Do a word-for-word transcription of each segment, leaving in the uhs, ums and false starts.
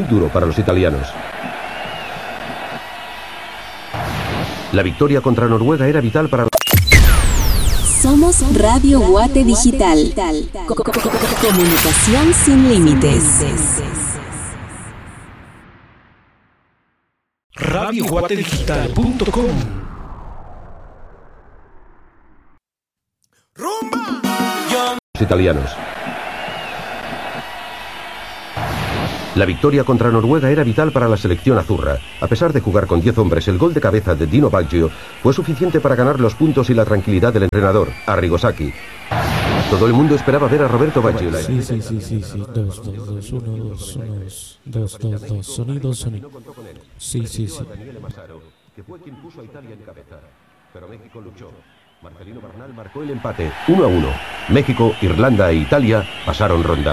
duro para los italianos. La victoria contra Noruega era vital para... Somos Radio Guate Digital. Comunicación sin límites. radio guate digital punto com. Los italianos. La victoria contra Noruega era vital para la selección azurra. A pesar de jugar con diez hombres, el gol de cabeza de Dino Baggio fue suficiente para ganar los puntos y la tranquilidad del entrenador, Arrigo Sacchi. Todo el mundo esperaba ver a Roberto Baggio. Sí, sí, sí, sí, sí. Dos, dos, dos, uno, dos, uno, dos, dos, dos, dos, sonido, sonido. Sí, sí, sí. Que fue quien puso a Italia en cabeza. Pero México luchó. Marcelino Bernal marcó el empate, uno a uno. México, Irlanda e Italia pasaron ronda.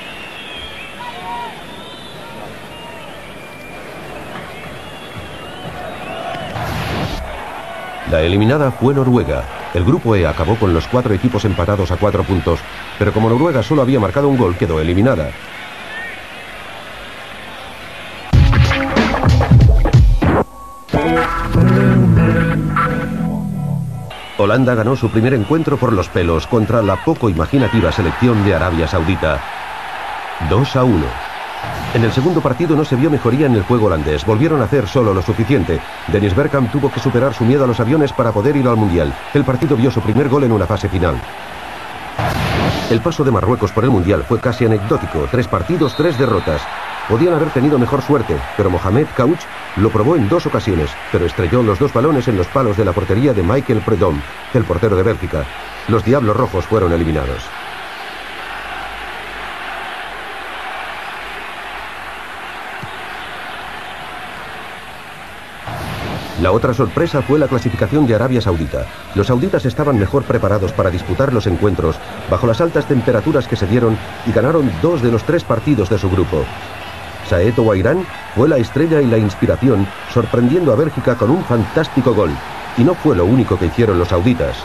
La eliminada fue Noruega. El grupo E acabó con los cuatro equipos empatados a cuatro puntos, pero como Noruega solo había marcado un gol, quedó eliminada. Holanda ganó su primer encuentro por los pelos contra la poco imaginativa selección de Arabia Saudita. dos a uno. En el segundo partido no se vio mejoría en el juego holandés. Volvieron a hacer solo lo suficiente. Dennis Bergkamp tuvo que superar su miedo a los aviones para poder ir al Mundial. El partido vio su primer gol en una fase final. El paso de Marruecos por el Mundial fue casi anecdótico. Tres partidos, tres derrotas. Podían haber tenido mejor suerte, pero Mohamed Couch lo probó en dos ocasiones, pero estrelló los dos balones en los palos de la portería de Michael Prudhomme, el portero de Bélgica. Los Diablos Rojos fueron eliminados. La otra sorpresa fue la clasificación de Arabia Saudita. Los sauditas estaban mejor preparados para disputar los encuentros bajo las altas temperaturas que se dieron y ganaron dos de los tres partidos de su grupo. Saeed Ouairán fue la estrella y la inspiración, sorprendiendo a Bélgica con un fantástico gol. Y no fue lo único que hicieron los sauditas.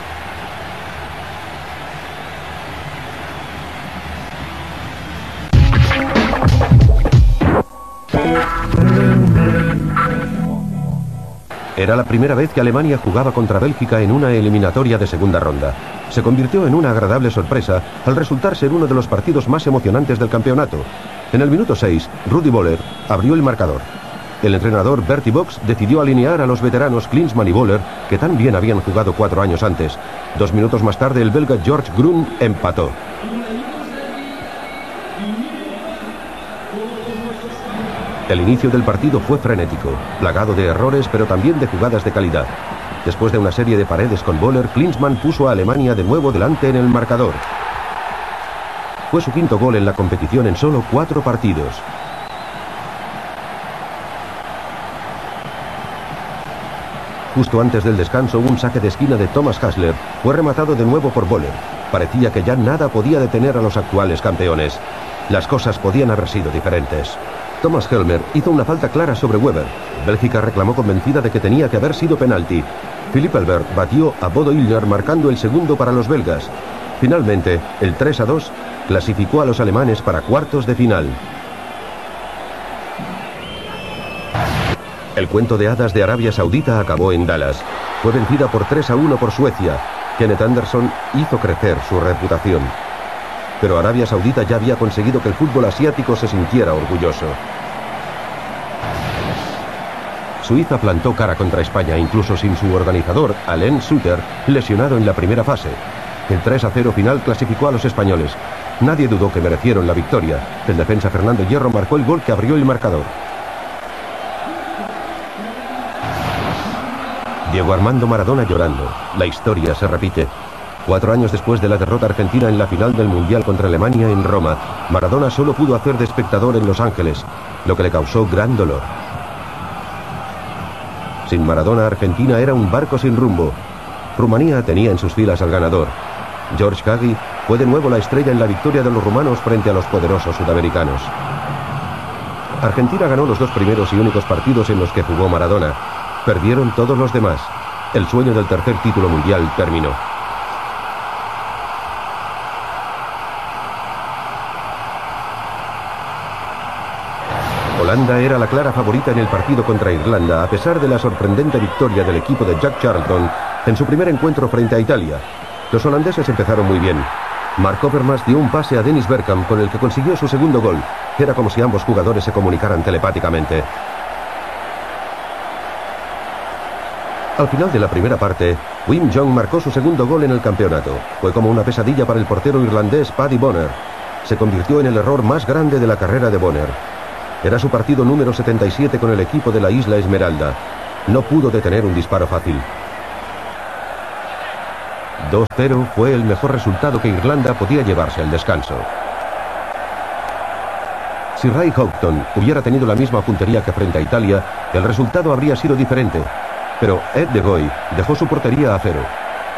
Era la primera vez que Alemania jugaba contra Bélgica en una eliminatoria de segunda ronda. Se convirtió en una agradable sorpresa al resultar ser uno de los partidos más emocionantes del campeonato. En el minuto seis, Rudi Völler abrió el marcador. El entrenador Bertie Box decidió alinear a los veteranos Klinsmann y Völler, que tan bien habían jugado cuatro años antes. Dos minutos más tarde, el belga George Grun empató. El inicio del partido fue frenético, plagado de errores, pero también de jugadas de calidad. Después de una serie de paredes con Völler, Klinsmann puso a Alemania de nuevo delante en el marcador. Fue su quinto gol en la competición en solo cuatro partidos. Justo antes del descanso, un saque de esquina de Thomas Hasler fue rematado de nuevo por Völler. Parecía que ya nada podía detener a los actuales campeones. Las cosas podían haber sido diferentes. Thomas Helmer hizo una falta clara sobre Weber. Bélgica reclamó convencida de que tenía que haber sido penalti. Philippe Albert batió a Bodo Illner marcando el segundo para los belgas. Finalmente, el tres a dos clasificó a los alemanes para cuartos de final. El cuento de hadas de Arabia Saudita acabó en Dallas. Fue vencida por tres a uno por Suecia. Kenneth Anderson hizo crecer su reputación. Pero Arabia Saudita ya había conseguido que el fútbol asiático se sintiera orgulloso. Suiza plantó cara contra España, incluso sin su organizador, Alain Sutter, lesionado en la primera fase. El tres a cero final clasificó a los españoles. Nadie dudó que merecieron la victoria. El defensa Fernando Hierro marcó el gol que abrió el marcador. Diego Armando Maradona llorando. La historia se repite. Cuatro años después de la derrota argentina en la final del Mundial contra Alemania en Roma, Maradona solo pudo hacer de espectador en Los Ángeles, lo que le causó gran dolor. Sin Maradona, Argentina era un barco sin rumbo. Rumanía tenía en sus filas al ganador. George Hagi fue de nuevo la estrella en la victoria de los rumanos frente a los poderosos sudamericanos. Argentina ganó los dos primeros y únicos partidos en los que jugó Maradona. Perdieron todos los demás. El sueño del tercer título mundial terminó. Holanda era la clara favorita en el partido contra Irlanda, a pesar de la sorprendente victoria del equipo de Jack Charlton en su primer encuentro frente a Italia. Los holandeses empezaron muy bien. Mark Overmars dio un pase a Dennis Bergkamp con el que consiguió su segundo gol. Era como si ambos jugadores se comunicaran telepáticamente. Al final de la primera parte, Wim Jonk marcó su segundo gol en el campeonato. Fue como una pesadilla para el portero irlandés Paddy Bonner. Se convirtió en el error más grande de la carrera de Bonner. Era su partido número setenta y siete con el equipo de la Isla Esmeralda. No pudo detener un disparo fácil. dos cero fue el mejor resultado que Irlanda podía llevarse al descanso. Si Ray Houghton hubiera tenido la misma puntería que frente a Italia, el resultado habría sido diferente. Pero Ed de Goey dejó su portería a cero.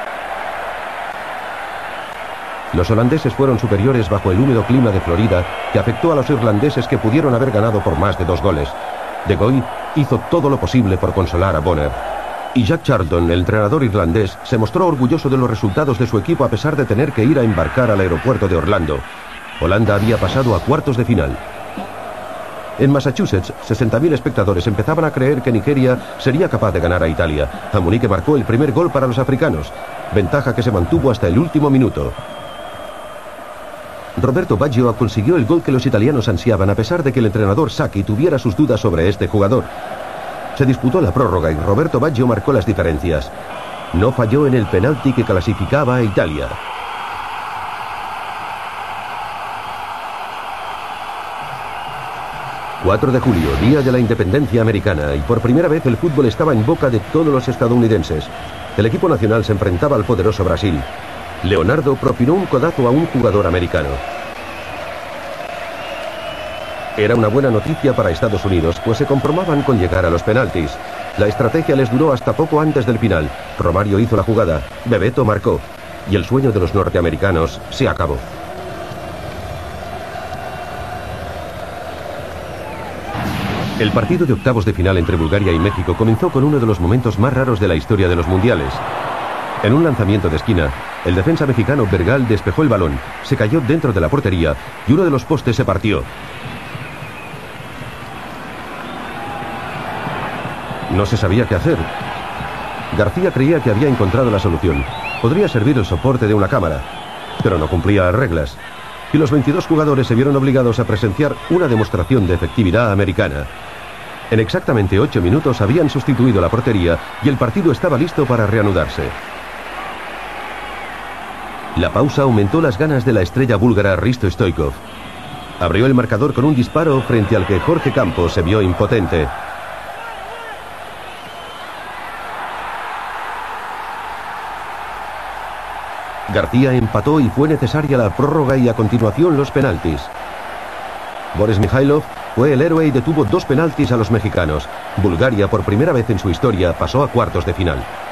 Los holandeses fueron superiores bajo el húmedo clima de Florida, que afectó a los irlandeses, que pudieron haber ganado por más de dos goles. De Goey hizo todo lo posible por consolar a Bonner. Y Jack Charlton, el entrenador irlandés, se mostró orgulloso de los resultados de su equipo a pesar de tener que ir a embarcar al aeropuerto de Orlando. Holanda había pasado a cuartos de final. En Massachusetts, sesenta mil espectadores empezaban a creer que Nigeria sería capaz de ganar a Italia. Amunique marcó el primer gol para los africanos, ventaja que se mantuvo hasta el último minuto. Roberto Baggio consiguió el gol que los italianos ansiaban, a pesar de que el entrenador Sacchi tuviera sus dudas sobre este jugador. Se disputó la prórroga y Roberto Baggio marcó las diferencias. No falló en el penalti que clasificaba a Italia. cuatro de julio, día de la independencia americana, y por primera vez el fútbol estaba en boca de todos los estadounidenses. El equipo nacional se enfrentaba al poderoso Brasil. Leonardo propinó un codazo a un jugador americano. Era una buena noticia para Estados Unidos, pues se conformaban con llegar a los penaltis. La estrategia les duró hasta poco antes del final. Romario hizo la jugada, Bebeto marcó, y el sueño de los norteamericanos se acabó. El partido de octavos de final entre Bulgaria y México comenzó con uno de los momentos más raros de la historia de los mundiales. En un lanzamiento de esquina, el defensa mexicano Bergal despejó el balón, se cayó dentro de la portería y uno de los postes se partió. No se sabía qué hacer. García creía que había encontrado la solución. Podría servir el soporte de una cámara, pero no cumplía las reglas. Y los veintidós jugadores se vieron obligados a presenciar una demostración de efectividad americana. En exactamente ocho minutos habían sustituido la portería y el partido estaba listo para reanudarse. La pausa aumentó las ganas de la estrella búlgara Risto Stoichkov. Abrió el marcador con un disparo frente al que Jorge Campos se vio impotente. García empató y fue necesaria la prórroga y a continuación los penaltis. Boris Mikhailov fue el héroe y detuvo dos penaltis a los mexicanos. Bulgaria, por primera vez en su historia, pasó a cuartos de final.